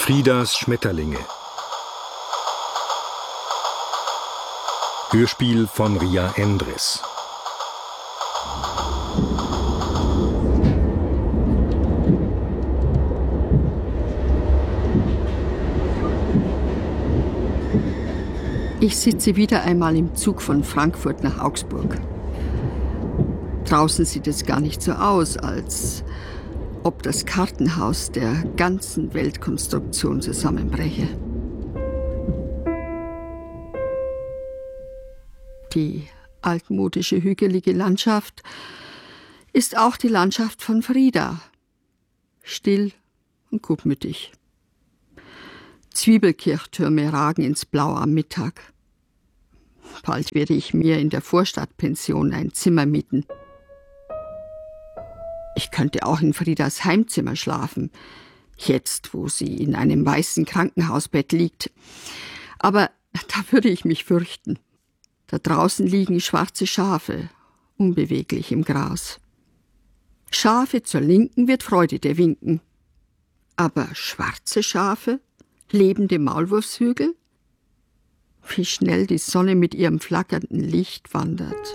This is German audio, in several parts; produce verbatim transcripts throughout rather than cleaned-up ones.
Friedas Schmetterlinge. Hörspiel von Ria Endres. Ich sitze wieder einmal im Zug von Frankfurt nach Augsburg. Draußen sieht es gar nicht so aus, als ob das Kartenhaus der ganzen Weltkonstruktion zusammenbreche. Die altmodische, hügelige Landschaft ist auch die Landschaft von Frieda. Still und gutmütig. Zwiebelkirchtürme ragen ins Blau am Mittag. Bald werde ich mir in der Vorstadtpension ein Zimmer mieten. Ich könnte auch in Friedas Heimzimmer schlafen, jetzt, wo sie in einem weißen Krankenhausbett liegt. Aber da würde ich mich fürchten. Da draußen liegen schwarze Schafe, unbeweglich im Gras. Schafe zur Linken wird Freude dir winken. Aber schwarze Schafe? Lebende Maulwurfshügel? Wie schnell die Sonne mit ihrem flackernden Licht wandert.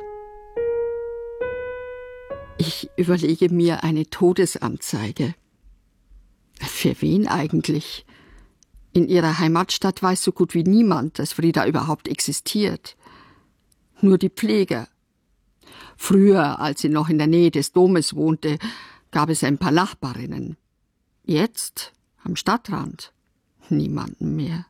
Ich überlege mir eine Todesanzeige. Für wen eigentlich? In ihrer Heimatstadt weiß so gut wie niemand, dass Frieda überhaupt existiert. Nur die Pfleger. Früher, als sie noch in der Nähe des Domes wohnte, gab es ein paar Nachbarinnen. Jetzt, am Stadtrand, niemanden mehr.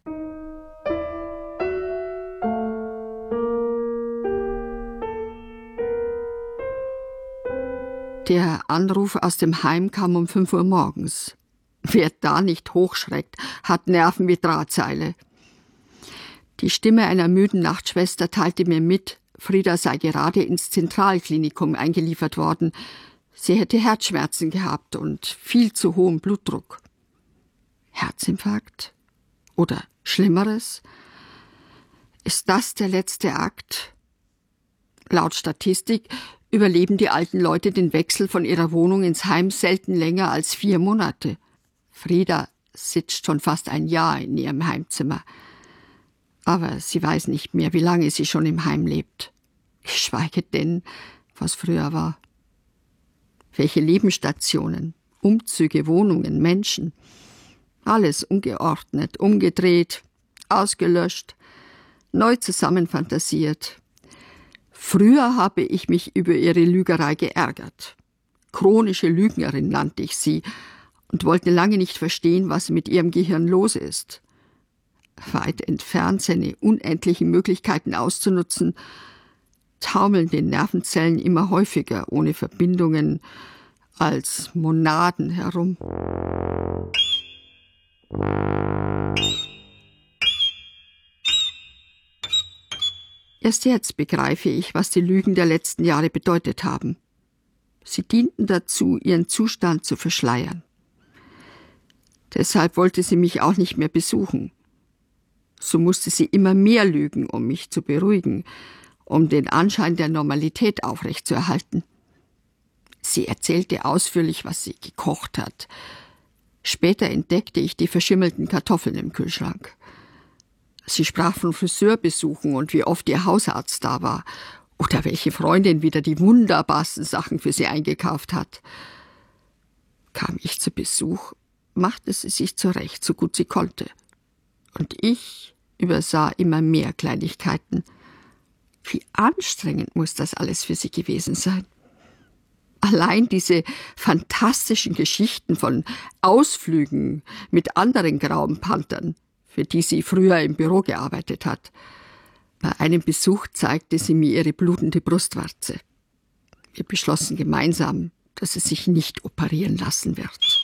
Der Anruf aus dem Heim kam um fünf Uhr morgens. Wer da nicht hochschreckt, hat Nerven wie Drahtseile. Die Stimme einer müden Nachtschwester teilte mir mit, Frieda sei gerade ins Zentralklinikum eingeliefert worden. Sie hätte Herzschmerzen gehabt und viel zu hohen Blutdruck. Herzinfarkt? Oder Schlimmeres? Ist das der letzte Akt? Laut Statistik überleben die alten Leute den Wechsel von ihrer Wohnung ins Heim selten länger als vier Monate. Frieda sitzt schon fast ein Jahr in ihrem Heimzimmer. Aber sie weiß nicht mehr, wie lange sie schon im Heim lebt. Geschweige denn, was früher war. Welche Lebensstationen, Umzüge, Wohnungen, Menschen. Alles ungeordnet, umgedreht, ausgelöscht, neu zusammenfantasiert. Früher habe ich mich über ihre Lügerei geärgert. Chronische Lügnerin nannte ich sie und wollte lange nicht verstehen, was mit ihrem Gehirn los ist. Weit entfernt, seine unendlichen Möglichkeiten auszunutzen, taumeln den Nervenzellen immer häufiger ohne Verbindungen als Monaden herum. Erst jetzt begreife ich, was die Lügen der letzten Jahre bedeutet haben. Sie dienten dazu, ihren Zustand zu verschleiern. Deshalb wollte sie mich auch nicht mehr besuchen. So musste sie immer mehr lügen, um mich zu beruhigen, um den Anschein der Normalität aufrechtzuerhalten. Sie erzählte ausführlich, was sie gekocht hat. Später entdeckte ich die verschimmelten Kartoffeln im Kühlschrank. Sie sprach von Friseurbesuchen und wie oft ihr Hausarzt da war oder welche Freundin wieder die wunderbarsten Sachen für sie eingekauft hat. Kam ich zu Besuch, machte sie sich zurecht, so gut sie konnte. Und ich übersah immer mehr Kleinigkeiten. Wie anstrengend muss das alles für sie gewesen sein. Allein diese fantastischen Geschichten von Ausflügen mit anderen grauen Panthern, für die sie früher im Büro gearbeitet hat. Bei einem Besuch zeigte sie mir ihre blutende Brustwarze. Wir beschlossen gemeinsam, dass sie sich nicht operieren lassen wird.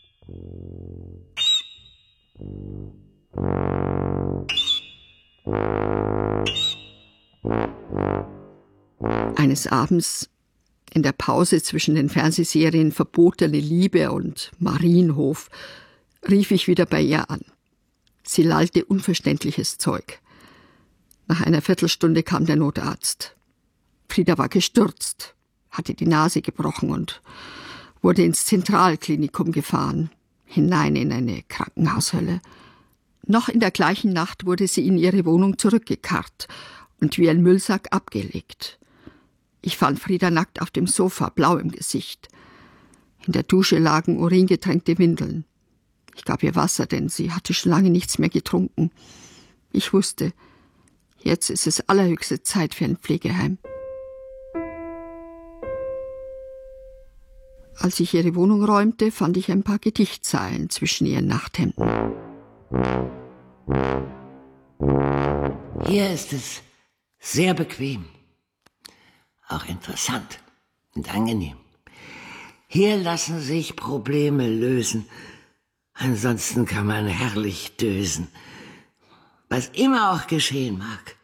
Eines Abends, in der Pause zwischen den Fernsehserien Verbotene Liebe und Marienhof, rief ich wieder bei ihr an. Sie lallte unverständliches Zeug. Nach einer Viertelstunde kam der Notarzt. Frieda war gestürzt, hatte die Nase gebrochen und wurde ins Zentralklinikum gefahren. hinein in eine Krankenhaushölle. Noch in der gleichen Nacht wurde sie in ihre Wohnung zurückgekarrt und wie ein Müllsack abgelegt. Ich fand Frieda nackt auf dem Sofa, blau im Gesicht. In der Dusche lagen uringetränkte Windeln. Ich gab ihr Wasser, denn sie hatte schon lange nichts mehr getrunken. Ich wusste, jetzt ist es allerhöchste Zeit für ein Pflegeheim. Als ich ihre Wohnung räumte, fand ich ein paar Gedichtzeilen zwischen ihren Nachthemden. Hier ist es sehr bequem, auch interessant und angenehm. Hier lassen sich Probleme lösen, ansonsten kann man herrlich dösen. Was immer auch geschehen mag,